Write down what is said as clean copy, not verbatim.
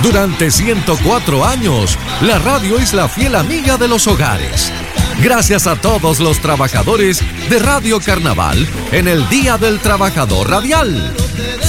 Durante 104 años, la radio es la fiel amiga de los hogares. Gracias a todos los trabajadores de Radio Carnaval en el Día del Trabajador Radial.